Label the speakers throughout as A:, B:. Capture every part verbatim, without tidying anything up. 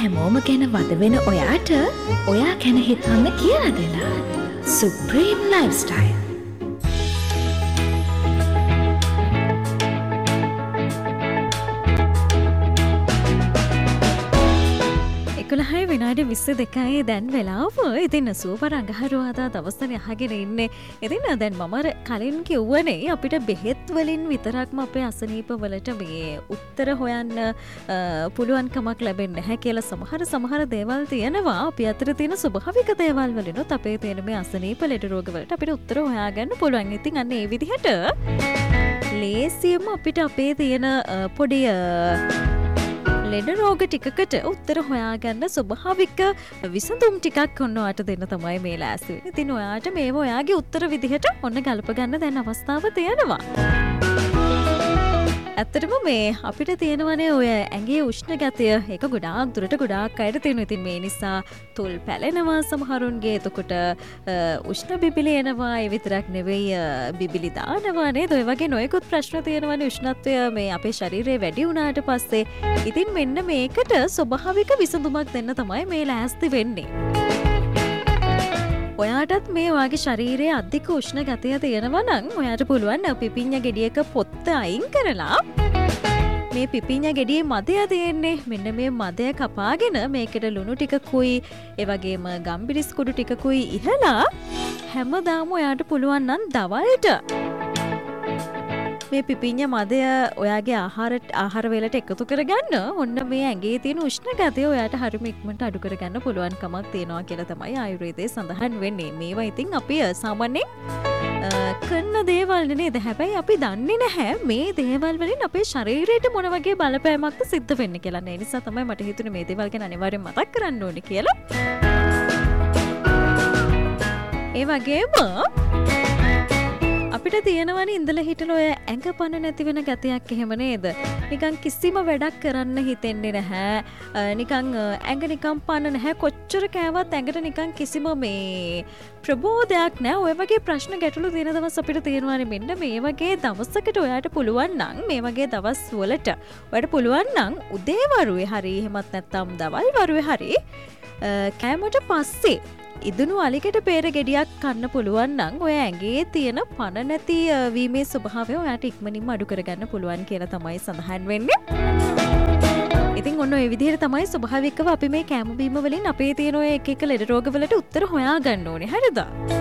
A: හැමෝම ගැන වද වෙන ඔයාට ඔයා ගැන හිතන්න කියලා දෙලා. Supreme Lifestyle.
B: එකොළහයි විනාඩි විස්ස දෙකයි දැන් වෙලාව. ඉතින් සුවපර අඟහරුවාදා දවසනේ අහගෙන ඉන්නේ. ඉතින් දැන් මම කලින් කිව්වනේ අපිට බෙහෙත් වලින් විතරක්ම අපේ අසනීප වලට මේ උත්තර හොයන්න පුළුවන් කමක් ලැබෙන්නේ නැහැ කියලා සමහර සමහර දේවල් තියෙනවා. අපි අතර තියෙන ස්වභාවික දේවල් වලිනුත් අපේ තියෙන මේ අසනීප ලෙඩ රෝග වලට අපිට උත්තර හොයාගන්න පුළුවන්. ඉතින් අන්න ඒ විදිහට ලේසියෙන්ම අපිට අපේ තියෙන පොඩි ලෙඩ රෝග ටිකකට උත්තර හොයාගන්න ස්වභාවික විසඳුම් ටිකක් ඔන්න ඔයාට දෙන්න තමයි මේ ලෑස්ති වෙන්නේ. ඉතින් ඔයාට මේව ඔයාගේ උත්තර විදිහට ඔන්න ගලප ගන්න දැන් අවස්ථාව තියෙනවා. ඇත්තටම මේ අපිට තියෙනවනේ ඔය ඇඟේ උෂ්ණ ගතිය ඒක ගොඩාක් දුරට ගොඩාක් අයට තියෙනවා. ඉතින් මේ නිසා තොල් පැලෙනවා සමහරුන්ගේ. එතකොට උෂ්ණ බිබිලි එනවා. ඒ විතරක් නෙවෙයි බිබිලි දානවා නේද? ඔය වගේ නොයෙකුත් ප්‍රශ්න තියෙනවනේ උෂ්ණත්වය මේ අපේ ශරීරයේ වැඩි වුණාට පස්සේ. ඉතින් මෙන්න මේකට ස්වභාවික විසඳුමක් දෙන්න තමයි මේ ලෑස්ති වෙන්නේ. ඔයාටත් මේ වගේ ශරීරයේ අධික උෂ්ණ ගතිය තියෙනවා නම් ඔයාට පුළුවන් පිපිඤ්ඤ ගෙඩියක පොත්ත අයින් කරලා මේ පිපිඤ්ඤ ගෙඩියේ මදය තියෙන්නේ මෙන්න මේ මදය කපාගෙන මේකට ලුණු ටිකකුයි ඒ වගේම ගම්බිරිස් කුඩු ටිකකුයි ඉහලා හැමදාම ඔයාට පුළුවන් නම් දවල්ට මේ පිපිඤ්ඤ මදය ඔයාගේ ආහාර ආහාර වේලට එකතු කරගන්න. ඔන්න මේ ඇඟේ තියෙන උෂ්ණ ගතිය ඔයාට හරිම ඉක්මනට අඩු කරගන්න පුළුවන් කමක් තියෙනවා කියලා තමයි ආයුර්වේදයේ සඳහන් වෙන්නේ. මේවා ඉතින් අපි සාමාන්‍යයෙන් කරන දේවල් නේද? හැබැයි අපි දන්නේ නැහැ මේ දේවල් වලින් අපේ ශරීරයට මොන වගේ බලපෑමක්ද සිද්ධ වෙන්නේ කියලා. ඒ නිසා තමයි මට හිතුනේ මේ දේවල් ගැන අනිවාර්යෙන් මතක් කරන්න ඕනේ කියලා. ඒ වගේම අපිට තියෙනවනේ ඉඳලා හිටලා ඔය ඇඟ පන නැති වෙන ගතියක් එහෙම නේද? නිකන් කිසිම වැඩක් කරන්න හිතෙන්නේ නැහැ. නිකන් ඇඟ නිකන් පන නැහැ. කොච්චර කෑවත් ඇඟට නිකන් කිසිම මේ ප්‍රබෝධයක් නැහැ. ඔය වගේ ප්‍රශ්න ගැටලු තියෙන දවස් අපිට තියෙනවානේ. මෙන්න මේ වගේ දවසකට ඔයාට පුළුවන් නම් මේ වගේ දවස් වලට ඔයාට පුළුවන් නම් උදේ වරුවේ හරි එහෙමත් නැත්නම් දවල් වරුවේ හරි කෑමට පස්සේ ඉදුණු අලිකට පේර ගෙඩියක් කන්න පුළුවන් නම් ඔය ඇඟේ තියෙන පණ නැති වීමේ ස්වභාවය ඔයාට ඉක්මනින්ම අඩු කරගන්න පුළුවන් කියලා තමයි සඳහන් වෙන්නේ. ඉතින් ඔන්න ඔය විදිහට තමයි ස්වභාවිකව අපි මේ කැම බීම වලින් අපේ තියෙන ඔය එක එක ලෙඩ රෝග වලට උත්තර හොයාගන්න ඕනේ. හරිද?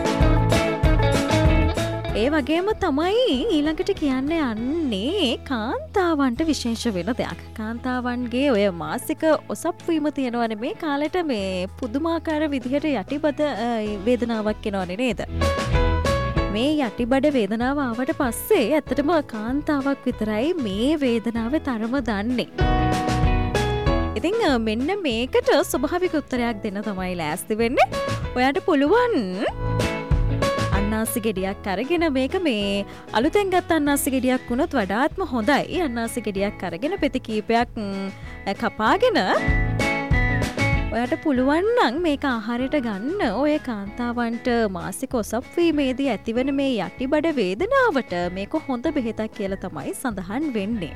B: ඒ වගේම තමයි ඊළඟට කියන්න යන්නේ කාන්තාවන්ට විශේෂ වෙන දෙයක්. කාන්තාවන්ගේ ඔය මාසික ඔසප්වීම තියෙනවනේ මේ කාලෙට මේ පුදුමාකාර විදිහට යටිබඩ වේදනාවක් එනවනේ නේද? මේ යටිබඩ වේදනාව ආවට පස්සේ ඇත්තටම කාන්තාවක් විතරයි මේ වේදනාවේ තරම දන්නේ. ඉතින් මෙන්න මේකට ස්වභාවික උත්තරයක් දෙන්න තමයි ලෑස්ති වෙන්නේ. ඔයාට පුළුවන් අන්නාසි ගෙඩියක් අරගෙන මේක මේ අලුතෙන් ගත්ත අන්නාසි ගෙඩියක් වුණොත් වඩාත්ම හොඳයි. අන්නාසි ගෙඩියක් අරගෙන පෙති කීපයක් කපාගෙන ඔයාට පුළුවන් නම් මේක ආහාරයට ගන්න. ඔය කාන්තාවන්ට මාසික ඔසප්වීමේදී ඇතිවන මේ යටිබඩ වේදනාවට මේක හොඳ බෙහෙතක් කියලා තමයි සඳහන් වෙන්නේ.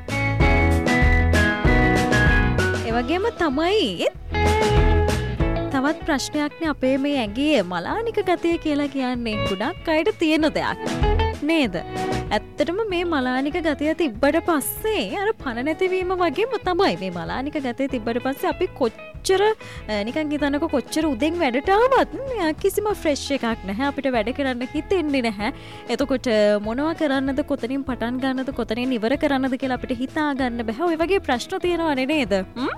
B: ඒ වගේම තමයි තවත් ප්‍රශ්නයක්නේ අපේ මේ ඇඟේ මලානික ගතිය කියලා කියන්නේ. ගොඩක් අයට තියෙන දෙයක් නේද? ඇත්තටම මේ මලානික ගතිය තිබ්බට පස්සේ අර පණ නැතිවීම වගේම තමයි මේ මලානික ගතිය තිබ්බට පස්සේ අපි කොච්චර නිකන් හිතනකො කොච්චර උදෙන් වැඩට ආවත් කිසිම ෆ්‍රෙෂ් එකක් නැහැ. අපිට වැඩ කරන්න හිතෙන්නේ නැහැ. එතකොට මොනවා කරන්නද, කොතනින් පටන් ගන්නද, කොතනින් ඉවර කරන්නද කියලා අපිට හිතා ගන්න බෑ. ඔය වගේ ප්‍රශ්න තියෙනවනේ නේද?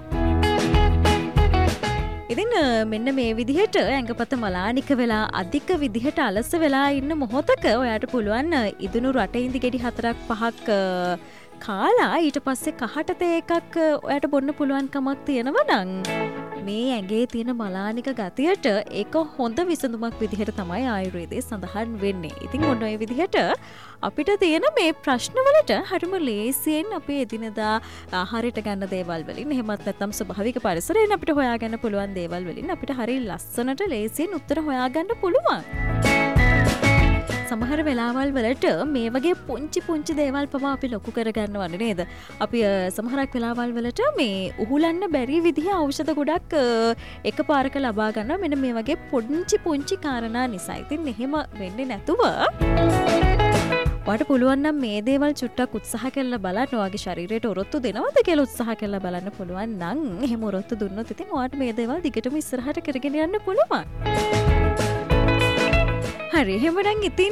B: ඉතින් මෙන්න මේ විදිහට ඇඟපත මලානික වෙලා අධික විදිහට අලස වෙලා ඉන්න මොහොතක ඔයාට පුළුවන් ඉදුණු රටඉඳි ගෙඩි හතරක් පහක් කාලා ඊට පස්සේ කහට තේ එකක් ඔයාට බොන්න පුළුවන් කමක් තියෙනවා නම් මේ ඇඟේ තියෙන මලානික ගතියට ඒක හොඳ විසඳුමක් විදිහට තමයි ආයුර්වේදයේ සඳහන් වෙන්නේ. ඉතින් ඔන්න ඔය විදිහට අපිට තියෙන මේ ප්‍රශ්නවලට හරිම ලේසියෙන් අපේ එදිනදා ආහාරයට ගන්න දේවල් වලින් එහෙමත් නැත්නම් ස්වභාවික පරිසරයෙන් අපිට හොයාගන්න පුළුවන් දේවල් වලින් අපිට හරිය ලස්සනට ලේසියෙන් උත්තර හොයාගන්න පුළුවන්. සමහර වෙලාවල් වලට මේ වගේ පුංචි පුංචි දේවල් පවා අපි ලොකු කරගන්නවන්නේ නේද? අපි සමහරක් වෙලාවල් වලට මේ උහුලන්න බැරි විදිහ ඖෂධ ගොඩක් එකපාරක ලබා ගන්නවා මෙන්න මේ වගේ පුංචි පුංචි කාරණා නිසා. ඉතින් එහෙම වෙන්නේ නැතුව ඔයාට පුළුවන් නම් මේ දේවල් චුට්ටක් උත්සාහ කරලා බලන්න. ඔයාගේ ශරීරයට ඔරොත්තු දෙනවද කියලා උත්සාහ කරලා බලන්න පුළුවන් නම් එහෙම ඔරොත්තු දුන්නොත් ඉතින් ඔයාට මේ දේවල් දිගටම ඉස්සරහට කරගෙන යන්න පුළුවන්. හරි එහෙමනම් ඉතින්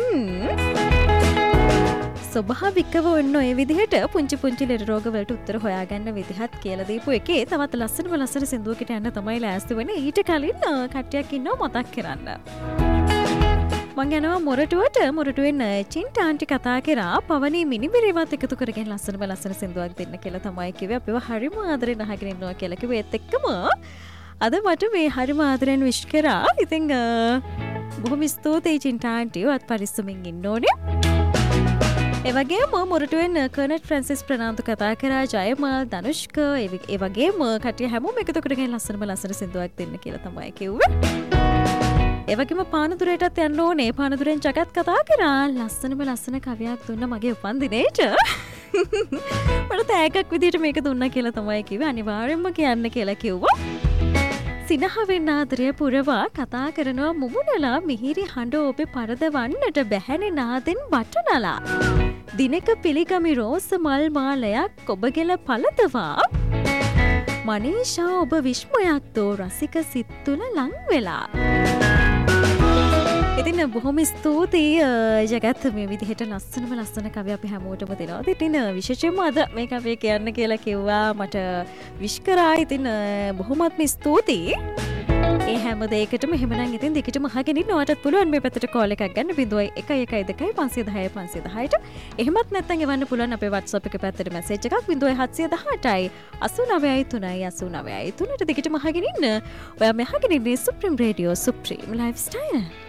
B: ස්වභාවිකව ඔන්න ඔය විදිහට පුංචි පුංචි ලෙඩ රෝග වලට උත්තර හොයාගන්න විදිහත් කියලා දීපු එකේ තවත් ලස්සනම ලස්සන සින්දුවකට යන්න තමයි ලෑස්ති වෙන්නේ. ඊට කලින් කට්ටියක් ඉන්නවා මතක් කරන්න. මං යනවා මොරටුවට. මොරටුවෙන් චින්ට ආන්ටි කතා කරා පවනී මිනිබිරිවත් එකතු කරගෙන ලස්සනම ලස්සන සින්දුවක් දෙන්න කියලා තමයි කිව්වේ. අපිව හරිම ආදරෙන් අහගෙන ඉන්නවා කියලා කිව්වේ. ඒත් එක්කම අද මට මේ හරිම ආදරෙන් විශ් කරා. ඉතින් බොහොම ස්තුතියි චින්ට ආන්ටි. ඔයත් පරිස්සමින් ඉන්න ඕනේ. ඒ වගේම මොරටුවෙන් කර්නට් ෆ්‍රැන්සිස් ප්‍රනාන්දු කතා කරා ජයමල් ධනුෂ්ක ඒ වගේම කට්ටිය හැමෝම එකතු කරගෙන ලස්සනම ලස්සන සින්දුවක් දෙන්න කියලා තමයි කිව්වේ. ඒවගේම පානදුරටත් යන්න ඕනේ. පානදුරෙන් ජගත් කතා කරා ලස්සනම ලස්සන කවියක් දුන්න මගේ උපන්දිනේට. මට තෑග්ගක් විදිහට මේක දුන්නා කියලා තමයි කිව්වේ. අනිවාර්යෙන්ම කියන්න කියලා කිව්වා. සිනහවෙන් ආදරය පුරවා කතා කරනවා මුමුණලා මිහිරි හඬ ඔබේ පරදවන්නට බැහැනේ නාදෙන් බටනලා. දිනක පිළිගමි රෝස මල් මාලයක් ඔබගෙල පළදවා. මනීෂා ඔබ විශ්මයක් දෝ රසික සිත් තුළ ලං වෙලා. ඉතින් බොහොම ස්තුතියි ජගත් මේ විදිහට ලස්සනම ලස්සන කවිය අපි හැමෝටම දෙනවා. ඉතින් විශේෂයෙන්ම අද මේ කවිය කියන්න කියලා කිව්වා මට විශ් කරා. ඉතින් බොහොමත්ම ස්තුතියි. ඒ හැම දෙයකටම එහෙමනම් ඉතින් දිගටම අහගෙන ඉන්න. ඔයාටත් පුළුවන් මේ පැත්තට කෝල් එකක් ගන්න zero one one one two five one zero five one zero ට. එහෙමත් නැත්නම් එවන්න පුළුවන් අපේ WhatsApp එක පැත්තට මැසේජ් එකක් zero one seven one eight nine three nine three ට දිගටම අහගෙන ඉන්න. ඔයා මේ අහගෙන ඉන්නේ Supreme Radio Supreme Lifestyle.